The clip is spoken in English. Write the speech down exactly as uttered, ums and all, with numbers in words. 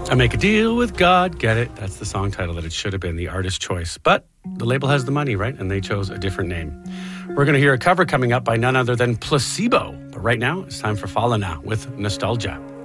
I Make a Deal with God, get it? That's the song title that it should have been, the artist's choice. But the label has the money, right? And they chose a different name. We're going to hear a cover coming up by none other than Placebo. But right now, it's time for Falana with Nostalgia.